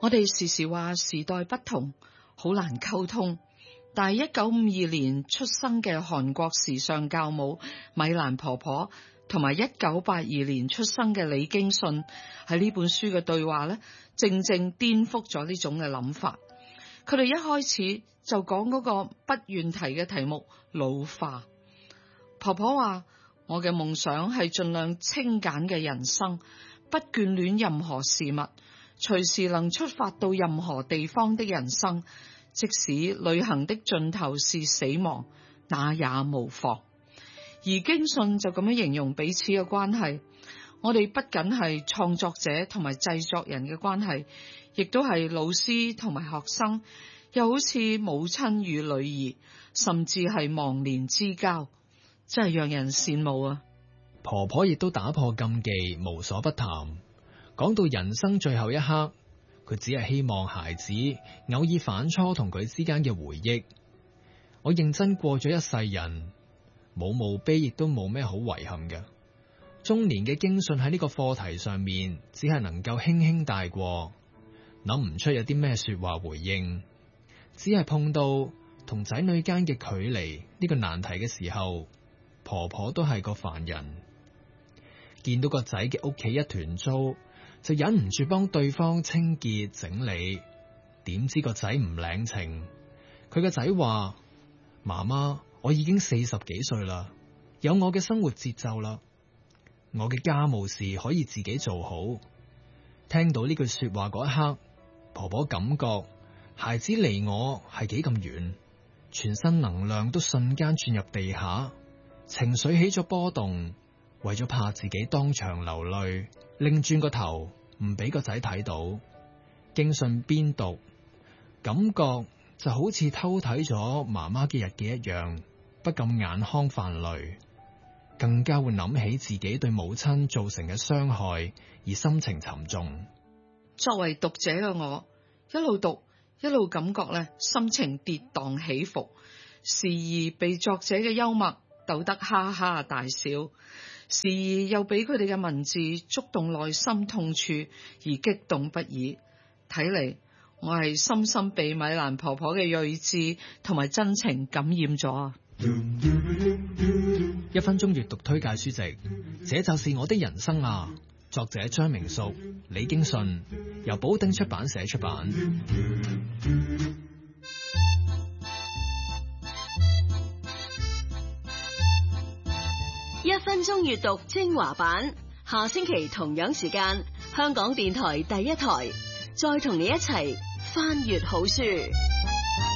我哋時時話時代不同，好難溝通。但係1952年出生嘅韓國時尚教母米蘭婆婆，同埋1982年出生嘅李京信，喺呢本書嘅對話咧，正正顛覆咗呢種嘅諗法。佢哋一開始就講嗰個不願提嘅題目老化。婆婆話：我嘅夢想係盡量清簡嘅人生，不眷戀任何事物，隨時能出發到任何地方的人生。即使旅行的盡頭是死亡，那也無妨。而京信就咁樣形容彼此嘅關係：我哋不僅係創作者同埋製作人嘅關係，亦都係老師同埋學生，又好似母親與女兒，甚至係忘年之交，真係讓人羨慕啊！ 婆婆亦都打破禁忌，無所不談。講到人生最後一刻，佢只係希望孩子偶爾反芻同佢之間嘅回憶。我認真過咗一世人，冇墓碑，亦都冇咩好遺憾嘅。中年嘅京信喺呢個課題上面，只係能夠輕輕帶過，諗唔出有啲咩說話回應，只係碰到同仔女間嘅距離呢個難題嘅時候，婆婆都係個凡人，見到個仔嘅屋企一團糟，就忍唔住幫對方清潔整理。點知個仔唔領情，佢個仔話：媽媽，我已經40幾歲啦，有我嘅生活節奏啦，我嘅家務事可以自己做好。聽到呢句說話嗰一刻，婆婆感覺孩子離我係幾咁遠，全身能量都瞬間轉入地下，情緒起咗波動，為咗怕自己當場流淚，擰轉個頭唔俾個仔睇到。京信邊讀，感覺就好似偷睇咗媽媽嘅日記一樣，不禁眼眶泛淚，更加會諗起自己對母親造成嘅傷害而心情沉重。 作為讀者嘅我，一路讀一路感覺咧，心情跌宕起伏，時而被作者嘅幽默逗得哈哈大笑，時而又俾佢哋嘅文字觸動內心痛處而激動不已。睇嚟我係深深被米蘭婆婆嘅睿智同埋真情感染咗。 1分鐘閱讀推介書籍，這就是我的人生啊！作者張明淑、李京信，由寶鼎出版社出版。 1分鐘閱讀精華版，下星期同樣時間，香港電台第一台，再同你一齊翻閱好書。